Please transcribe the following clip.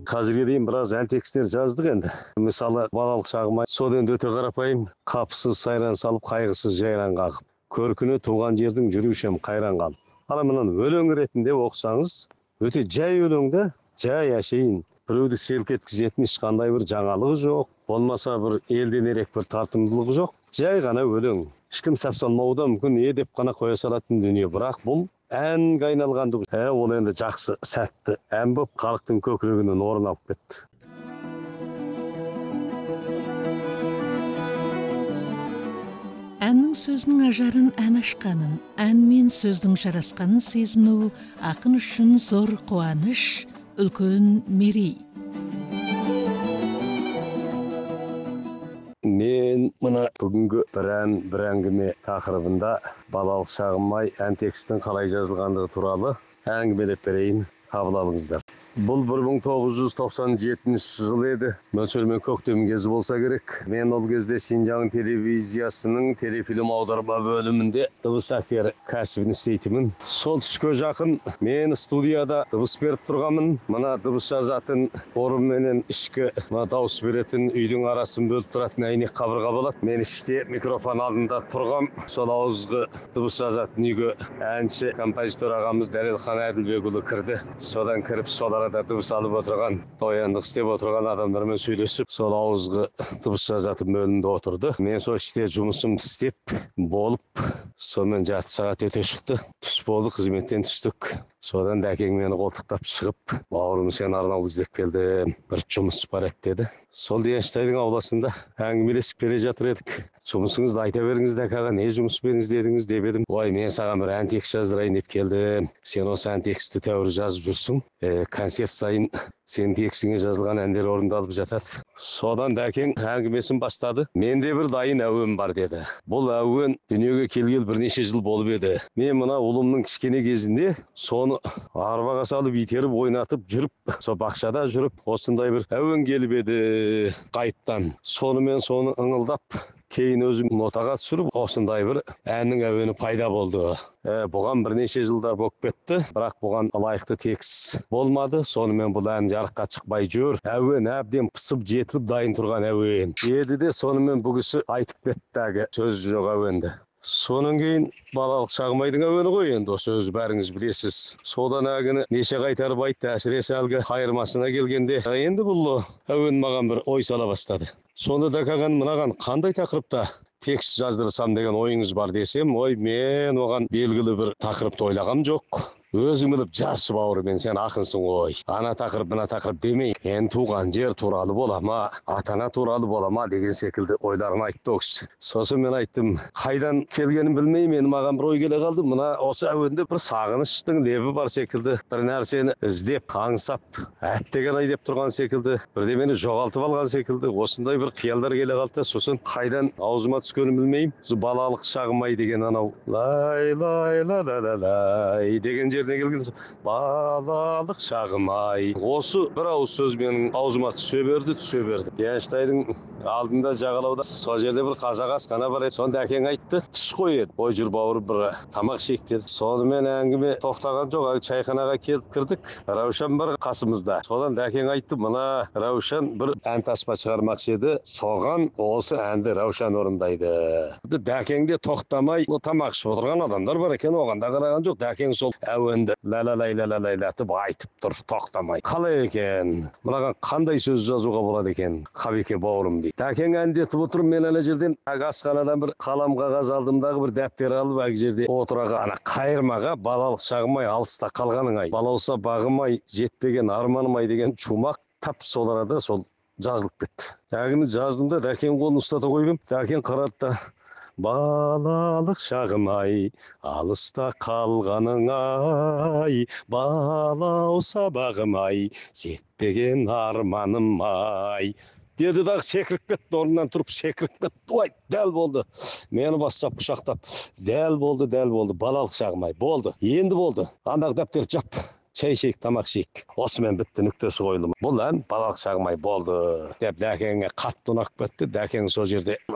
Қазірге дейін біраз ән текстер жаздық енді. Мысалы, балалық шағым ай, сол енді өте қарапайым, қапысыз сайран салып, қайғысыз жайран қағып. Көркіне туған жердің жүрушем қайран қалып. Ана мынаны өлең ретінде оқысаңыз, өте жай өлеңді, жай әшейін. Біреуді селк еткізетін ешқандай бір жаңалығы жоқ, болмаса бір елден ерек бір тартымдылығы жоқ. Жай ғана өлең. Ешкім сәпсалмауы да мүмкін, деп қана қоя салатын дүние. Бірақ бұл әнге айналғандығы. Ол енді жақсы, сәтті ән болып халықтың көкірегінен орын алып кетті. Әннің сөзінің ажарын ән ашқанын, ән мен сөздің жарасқанын сезіну ақын үшін зор қуаныш, үлкен мерей. Мен мына бүгінгі бір әңгіме тақырыбында балалық шағым ай ән текстің қалай жазылғандығы туралы әңгімелеп берейін, қабыл алыңыздар. Бұл 1997 жыл еді. Мөлшермен көктем кезі болса керек. Мен ол кезде Шинжаң телевизиясының телефильм аударма бөлімінде дыбыс актері кәсібін істейтінмін. Сол түске жақын мен студияда дыбыс беріп тұрғанмын. Мына дыбыс жазатын орын менен ішкі дауыс беретін үйдің арасын бөліп тұратын әйнек қабырға болады. Мен іште микрофон алдында тұрғам. Сол ауызғы дыбыс жазатын үйге әнші композитор ағамыз Дәлелхан Әділбекұлы кірді. Содан кіріп сол дыбыс алып отырған, тояндық істеп отырған адамдармен сөйлесіп, сол ауызғы дыбыс жазатын бөлімде отырды. Мен сол іште жұмысымды істеп болып, сонымен жарты сағат өте шықты. Түс болды, қызметтен түстік. Содан дәкең мені қолтықтап шығып, бауырым сен арнаулы іздеп келді, бір жұмыс бар еді деді. Сол Денштайдың ауласында әңгімелесіп келе жатыр едік. Жұмысыңызды айта беріңіз дәке аға, не жұмыспен іздедіңіз деп едім. Ой, мен саған бір ән текст жаздырайын деп келдім. Сен осы ән тексті тәуір жазып жүрсің. Концерт сайын сен текстіңе жазылған әндер орындалып жатады. Содан дәкең әңгімесін бастады. Менде бір дайын әуен бар деді. Бұл әуен дүниеге келгелі бірнеше жыл болып еді. Мен мына ұлымның кішкене кезінде соны арбаға салып итеріп ойнатып жүріп, сол бақшада жүріп, осындай бір әуен келіп еді қайыптан. Сонымен соны ыңылдап, кейін өзім нотаға түсіріп, осындай бір әннің әуені пайда болды. Бұған бірнеше жылдар болып кетті, бірақ бұған лайықты текст болмады. Сонымен бұл ән жарыққа шықпай жүр. Әуен әбден пысып жетіліп дайын тұрған әуен еді де, сонымен бұл кісі айтып кетті, сөз жоқ әуенді. Сонан кейін балалық шағым айдың әуені ғой енді, осы өзі бәріңіз білесіз. Содан әгіні неше қайтарып айтты, әсіресе әлгі қайырмасына келгенде, енді бұл әуен маған бір ой сала бастады. Сонда дәкаған мынаған қандай тақырыпта текст жаздырсам деген ойыңыз бар десем, ой, мен оған белгілі бір тақырыпты ойлағам жоқ. Өзің біліп жаз бауырым, сен ақынсың ғой. Ана тақырып, мына тақырып демей, мен туған жер туралы бола ма, атана туралы бола ма деген секілді ойларын айтты ол кісі. Сосын мен айттым, қайдан келгенін білмей, маған бір ой келе қалды. Мына осы әуенде бір сағыныштың лебі бар секілді, бір нәрсені іздеп, аңсап, әттеген ай деп тұрған секілді, бірде мені жоғалтып алған секілді, осындай бір қиялдар келе қалды. Сосын қайдан аузыма түскенін білмеймін. Балалық шағым ай деген анау лай лай ла ла ла лай деген жеріне келген балалық шағым ай. Осы бір ауыз сөз менің аузыма түсе берді. Денштайдың алдында жағалауда сол жерде бір қазақ асхана бар еді. Сонда әкең айтты, түс қой еді. Ой, жүр бауыр, бір тамақ ішейік деді. Сонымен әңгіме тоқтаған жоқ. Чайханаға келіп кірдік. Раушан бар қасымызда. Содан әкең айтты, мына Раушан бір ән таспа шығармақшы еді. Соған осы әнді Раушан орындайды. Дәкең де тоқтамай, тамақ ішіп отырған адамдар бар екен, оған да қараған жоқ. Дәкең сол әуенді ла-ла-лай-ла-ла-лайтып айтып тұр, тоқтамай. Қалай екен? Мынаған қандай сөз жазуға болады екен? Қабеке бауырым дейді. Дәкең әндетіп отырып, мен ана жерден асханадан бір қалам қағаз алдымдағы бір дәптер алып, әк жерде отыраға ана қайырмаға балалық шағым ай алыста қалғаның ай, балауса бағым ай, жетпеген арманым ай деген шумақ тап сол арада сол жазылып кетті. Әңгіні жаздым да дәкең қолын ұстата қойып, дәкең қарады да, балалық шағым ай, алыста қалғаның ай, балауса бағым ай, жетпеген арманым ай деді дағы секіріп кетті, орнынан тұрып секіріп кетті. Ой, дәл болды. Мені бастап құшақтап, дәл болды, балалық шағым ай, болды, енді болды. Андағы дәптер жап, шай ішейік, тамақ ішейік. Осымен бітті, нүктесі қойылды. Бұл ән балалық шағым ай болды деп дәкеңе қатты ұнап кетті. Дәкең сол жерде